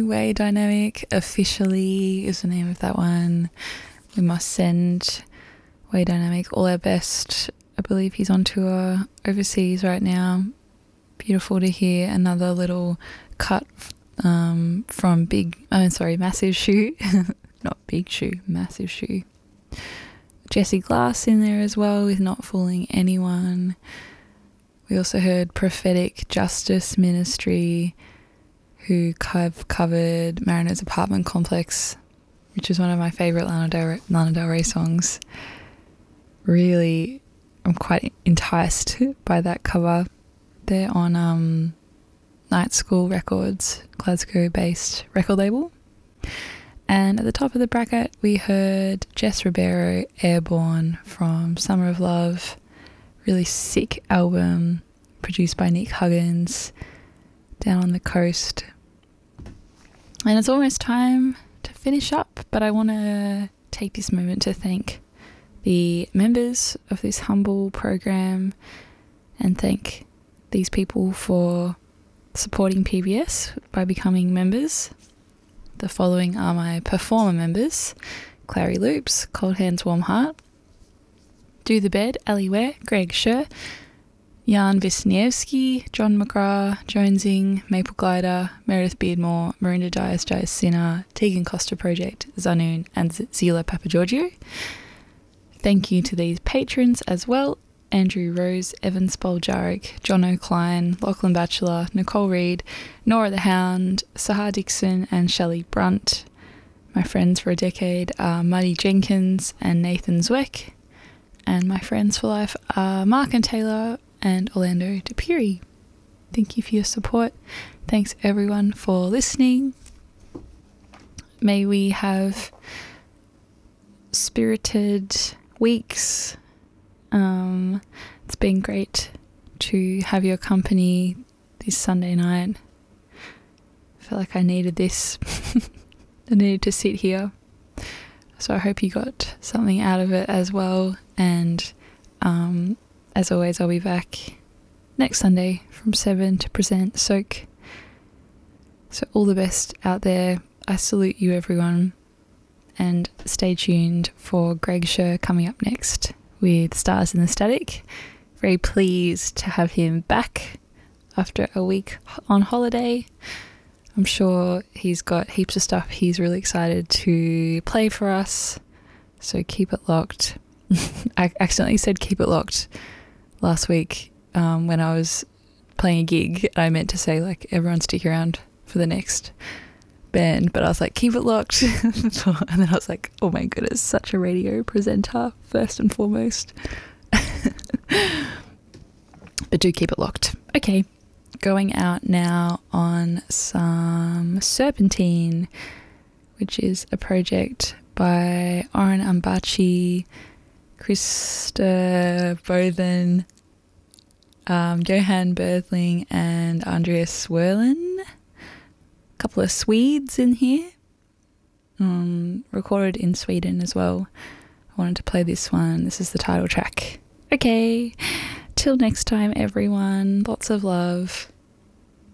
New Way Dynamic officially is the name of that one. We must send Way Dynamic all our best. I believe he's on tour overseas right now. Beautiful to hear another little cut from Massive Shoe. Not Big Shoe, Massive Shoe. Jessie Glass in there as well with Not Fooling Anyone. We also heard Prophetic Justice Ministry, who have covered Mariner's Apartment Complex, which is one of my favourite Lana Del Rey songs. Really, I'm quite enticed by that cover. They're on Night School Records, Glasgow-based record label. And at the top of the bracket, we heard Jess Ribeiro, Airborne, from Summer of Love. Really sick album, produced by Nick Huggins, down on the coast. And it's almost time to finish up, but I want to take this moment to thank the members of this humble program and thank these people for supporting PBS by becoming members. The following are my performer members: Clary Loops, Cold Hands Warm Heart, Do the Bed, Ali Ware, Greg Scher, Jan Wisniewski, John McGrath, Jonesing, Maple Glider, Meredith Beardmore, Marinda Dias, Jais Sinner, Tegan Costa Project, Zanoon, and Zila Papagiorgio. Thank you to these patrons as well: Andrew Rose, Evan Spoljaric, John O'Klein, Lachlan Batchelor, Nicole Reid, Nora the Hound, Sahar Dixon and Shelley Brunt. My friends for a decade are Muddy Jenkins and Nathan Zweck. And my friends for life are Mark and Taylor and Orlando DePiri. Thank you for your support. Thanks everyone for listening. May we have spirited weeks. It's been great to have your company this Sunday night. I feel like I needed this. I needed to sit here. So I hope you got something out of it as well. And as always, I'll be back next Sunday from 7 to present Soak. So all the best out there. I salute you, everyone. And stay tuned for Greg Scher coming up next with Stars in the Static. Very pleased to have him back after a week on holiday. I'm sure he's got heaps of stuff he's really excited to play for us. So keep it locked. I accidentally said keep it locked last week when I was playing a gig. I meant to say, like, everyone stick around for the next band, but I was like, keep it locked. And then I was like, oh my goodness, such a radio presenter first and foremost. But do keep it locked. Okay, going out now on some Serpentine, which is a project by Oren Ambachi, Krista Bothan, Johan Berthling and Andreas Swerlin. A couple of Swedes in here, recorded in Sweden as well. I wanted to play this one. This is the title track. Okay, till next time everyone, lots of love.